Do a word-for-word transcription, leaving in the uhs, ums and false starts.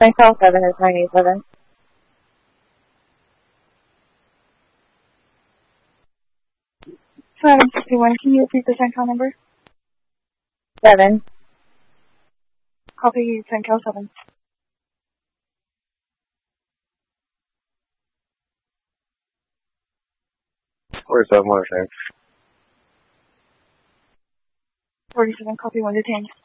St. Cal seven is nine eight seven. seven sixty-one, can you repeat the Saint Cal number? seven. Copy Saint Cal seven. forty-seven, one change. forty-seven, copy one detained.